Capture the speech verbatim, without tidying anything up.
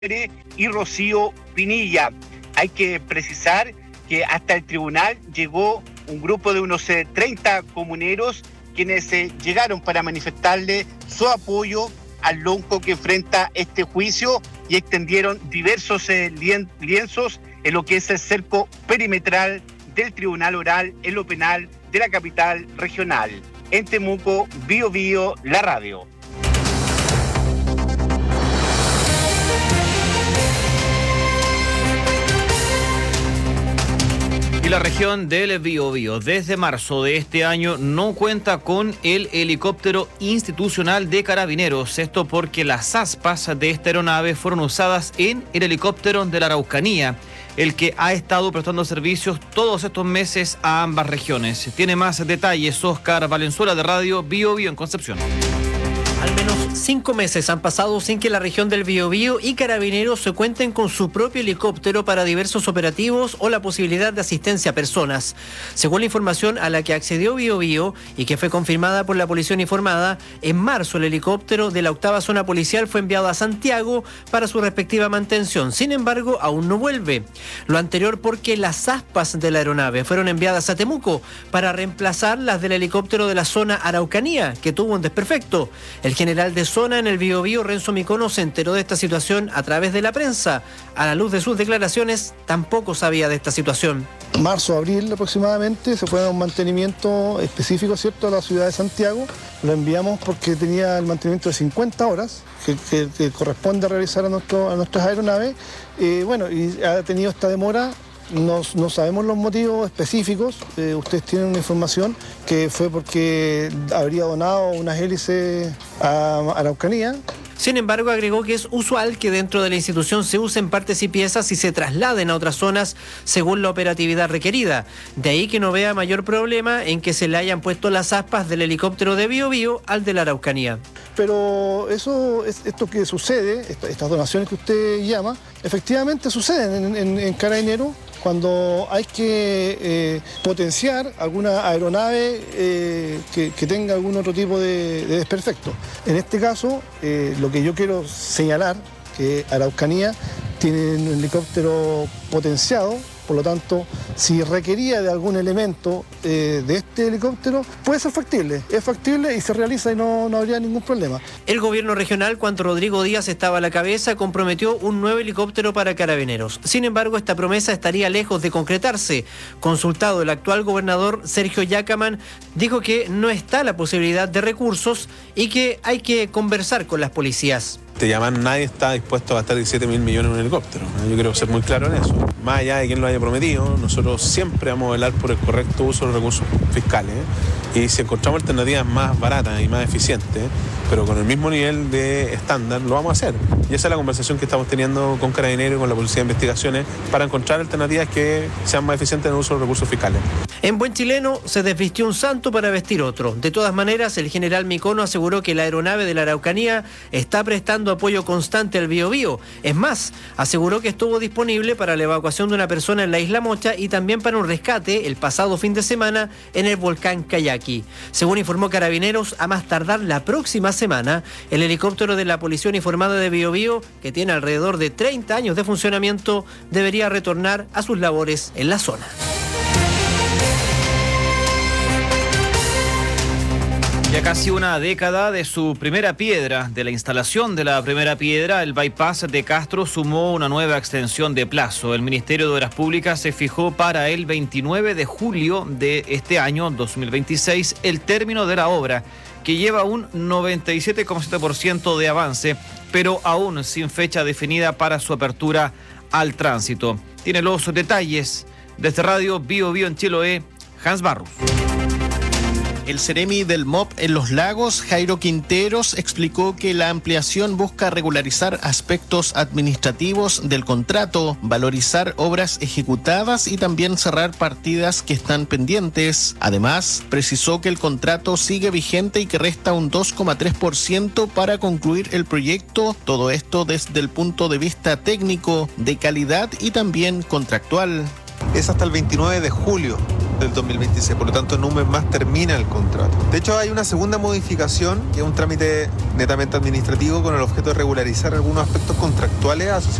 y Rocío Pinilla. Hay que precisar que hasta el tribunal llegó un grupo de unos eh, treinta comuneros quienes eh, llegaron para manifestarle su apoyo al lonco que enfrenta este juicio y extendieron diversos eh, lien- lienzos en lo que es el cerco perimetral del Tribunal Oral en lo penal de la capital regional. En Temuco, Bio Bio, la radio. Y la región del Biobío desde marzo de este año no cuenta con el helicóptero institucional de Carabineros. Esto porque las aspas de esta aeronave fueron usadas en el helicóptero de la Araucanía, el que ha estado prestando servicios todos estos meses a ambas regiones. Tiene más detalles Oscar Valenzuela de Radio Biobío en Concepción. Al menos cinco meses han pasado sin que la región del Biobío y Carabineros se cuenten con su propio helicóptero para diversos operativos o la posibilidad de asistencia a personas. Según la información a la que accedió Biobío y que fue confirmada por la Policía Uniformada, en marzo el helicóptero de la octava zona policial fue enviado a Santiago para su respectiva mantención. Sin embargo, aún no vuelve. Lo anterior porque las aspas de la aeronave fueron enviadas a Temuco para reemplazar las del helicóptero de la zona Araucanía, que tuvo un desperfecto. El general de zona en el Biobío, Renzo Micono, se enteró de esta situación a través de la prensa. A la luz de sus declaraciones, tampoco sabía de esta situación. Marzo, abril aproximadamente, se fue a un mantenimiento específico, ¿cierto?, a la ciudad de Santiago. Lo enviamos porque tenía el mantenimiento de cincuenta horas que, que, que corresponde realizar a, nuestro, a nuestras aeronaves. Eh, bueno, y ha tenido esta demora. No, no sabemos los motivos específicos, eh, ustedes tienen una información que fue porque habría donado unas hélices a Araucanía. Sin embargo, agregó que es usual que dentro de la institución se usen partes y piezas y se trasladen a otras zonas según la operatividad requerida. De ahí que no vea mayor problema en que se le hayan puesto las aspas del helicóptero de Biobío al de la Araucanía. Pero eso, es, esto que sucede, esta, estas donaciones que usted llama, efectivamente suceden en, en, en Carabineros cuando hay que eh, potenciar alguna aeronave eh, que, que tenga algún otro tipo de, de desperfecto. En este caso, eh, lo que yo quiero señalar, que Araucanía tiene un helicóptero potenciado, por lo tanto, si requería de algún elemento eh, de este helicóptero, puede ser factible, es factible y se realiza y no, no habría ningún problema. El gobierno regional, cuando Rodrigo Díaz estaba a la cabeza, comprometió un nuevo helicóptero para Carabineros. Sin embargo, esta promesa estaría lejos de concretarse. Consultado, el actual gobernador Sergio Yacaman dijo que no está la posibilidad de recursos y que hay que conversar con las policías. Te llaman, nadie está dispuesto a gastar diecisiete mil millones en un helicóptero. Yo quiero ser muy claro en eso. Más allá de quien lo haya prometido, nosotros siempre vamos a velar por el correcto uso de los recursos fiscales. Y si encontramos alternativas más baratas y más eficientes, pero con el mismo nivel de estándar, lo vamos a hacer. Y esa es la conversación que estamos teniendo con Carabineros y con la Policía de Investigaciones para encontrar alternativas que sean más eficientes en el uso de los recursos fiscales. En buen chileno, se desvistió un santo para vestir otro. De todas maneras, el general Micono aseguró que la aeronave de la Araucanía está prestando apoyo constante al Biobío. Es más, aseguró que estuvo disponible para la evacuación de una persona en la isla Mocha y también para un rescate el pasado fin de semana en el volcán Cayaqui. Según informó Carabineros, a más tardar la próxima semana, el helicóptero de la Policía Uniformada de Biobío, que tiene alrededor de treinta años de funcionamiento, debería retornar a sus labores en la zona. Ya casi una década de su primera piedra, de la instalación de la primera piedra, el bypass de Castro sumó una nueva extensión de plazo. El Ministerio de Obras Públicas se fijó para el veintinueve de julio de este año, dos mil veintiséis, el término de la obra, que lleva un noventa y siete coma siete por ciento de avance, pero aún sin fecha definida para su apertura al tránsito. Tiene los detalles desde Radio Bio Bio en Chiloé, Hans Barros. El Ceremi del M O P en Los Lagos, Jairo Quinteros, explicó que la ampliación busca regularizar aspectos administrativos del contrato, valorizar obras ejecutadas y también cerrar partidas que están pendientes. Además, precisó que el contrato sigue vigente y que resta un dos coma tres por ciento para concluir el proyecto, todo esto desde el punto de vista técnico, de calidad y también contractual. Es hasta el veintinueve de julio. del dos mil veintiséis. Por lo tanto, en un mes más termina el contrato. De hecho, hay una segunda modificación, que es un trámite netamente administrativo con el objeto de regularizar algunos aspectos contractuales asociados